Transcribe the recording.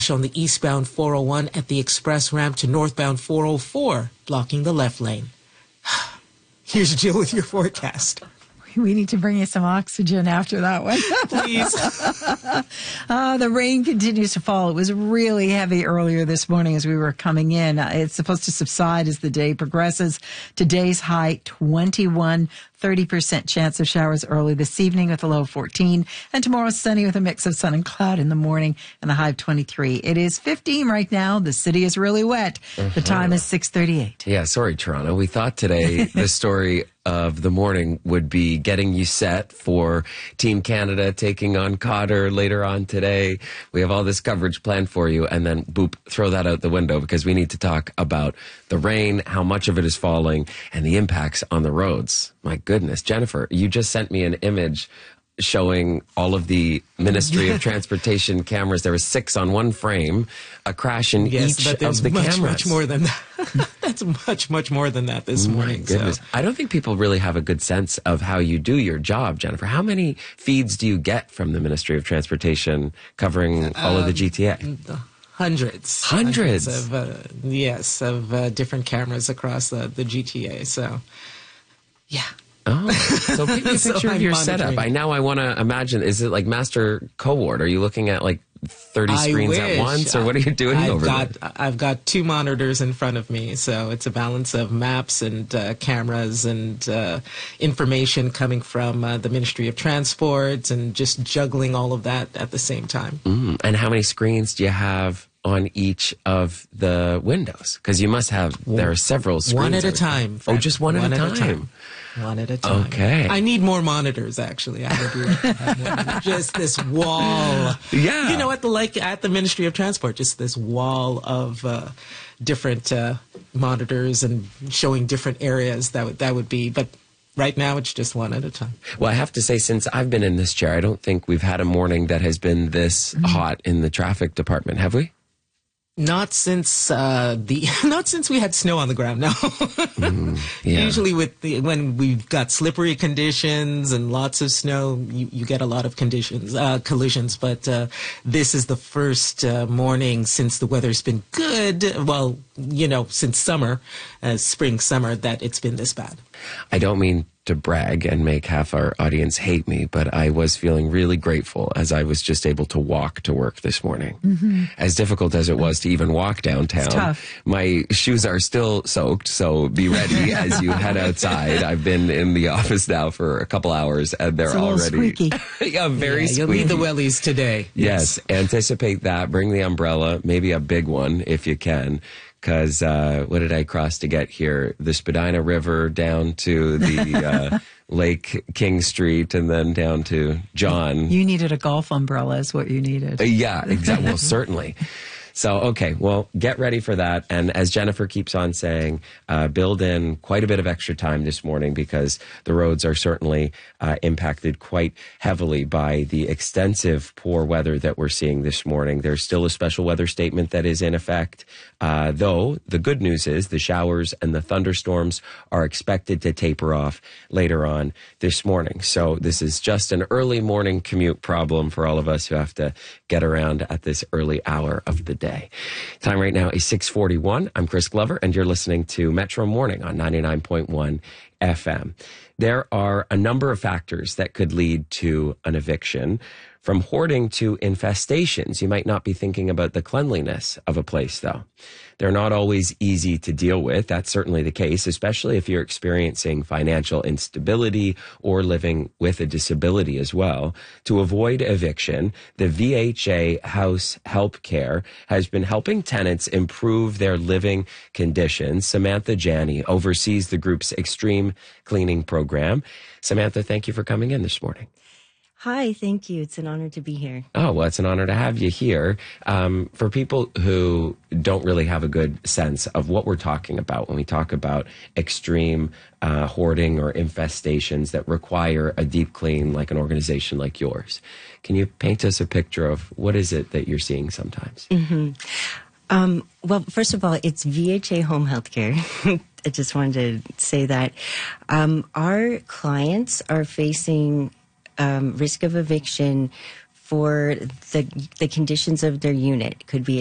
on the eastbound 401 at the express ramp to northbound 404, blocking the left lane. Here's Jill with your forecast. We need to bring you some oxygen after that one. Please. The rain continues to fall. It was really heavy earlier this morning as we were coming in. It's supposed to subside as the day progresses. Today's high 21, 30% chance of showers early this evening with a low of 14. And tomorrow sunny with a mix of sun and cloud in the morning and a high of 23. It is 15 right now. The city is really wet. The time is 6:38. Yeah, sorry, Toronto. We thought today the story of the morning would be getting you set for Team Canada taking on Qatar later on today. We have all this coverage planned for you, and then boop, throw that out the window because we need to talk about the rain, how much of it is falling, and the impacts on the roads. My goodness, Jennifer, you just sent me an image showing all of the Ministry of Transportation cameras. There were 6 on one frame, a crash in each but of the cameras. Much more than that. That's much more than that this morning. My goodness. So. I don't think people really have a good sense of how you do your job, Jennifer. How many feeds do you get from the Ministry of Transportation covering all of the GTA? Hundreds. Hundreds of different cameras across the GTA. So, yeah. Oh, so paint me a picture of your setup. I want to imagine, is it like Master Co-Ward? Are you looking at like 30 screens at once, or what are you doing over there? I've got 2 monitors in front of me, so it's a balance of maps and cameras and information coming from the Ministry of Transport and just juggling all of that at the same time. And how many screens do you have on each of the windows? Because you must have, there are several screens. One at a time. Oh, just one at a time. One at a time. Okay. I need more monitors, actually. I would really have more. Just this wall. Yeah. You know, at the Ministry of Transport, just this wall of different monitors and showing different areas that would be. But right now, it's just one at a time. Well, I have to say, since I've been in this chair, I don't think we've had a morning that has been this hot in the traffic department, have we? Not since not since we had snow on the ground. No. Yeah. Usually, when we've got slippery conditions and lots of snow, you get a lot of collisions. But this is the first morning since the weather's been good. Well, you know, since summer, spring, summer, that it's been this bad. I don't mean to brag and make half our audience hate me, but I was feeling really grateful as I was just able to walk to work this morning. As difficult as it was to even walk downtown, my shoes are still soaked, so be ready as you head outside. I've been in the office now for a couple hours, and they're already squeaky. Yeah, very squeaky. You'll need the wellies today. Yes, anticipate that. Bring the umbrella, maybe a big one if you can. Because what did I cross to get here? The Spadina River down to the Lake King Street and then down to John. You needed a golf umbrella is what you needed. Yeah, exactly. Well, certainly. So, okay, well, get ready for that. And as Jennifer keeps on saying, build in quite a bit of extra time this morning because the roads are certainly impacted quite heavily by the extensive poor weather that we're seeing this morning. There's still a special weather statement that is in effect, though the good news is the showers and the thunderstorms are expected to taper off later on this morning. So this is just an early morning commute problem for all of us who have to get around at this early hour of the day. Time right now is 6:41. I'm Chris Glover, and you're listening to Metro Morning on 99.1 FM. There are a number of factors that could lead to an eviction. From hoarding to infestations, you might not be thinking about the cleanliness of a place, though. They're not always easy to deal with. That's certainly the case, especially if you're experiencing financial instability or living with a disability as well. To avoid eviction, the VHA House Help Care has been helping tenants improve their living conditions. Samantha Janney oversees the group's extreme cleaning program. Samantha, thank you for coming in this morning. Hi, thank you. It's an honor to be here. Oh, well, it's an honor to have you here. For people who don't really have a good sense of what we're talking about when we talk about extreme hoarding or infestations that require a deep clean like an organization like yours, can you paint us a picture of what is it that you're seeing sometimes? Well, first of all, it's VHA Home Healthcare. I just wanted to say that our clients are facing risk of eviction for the conditions of their unit. It could be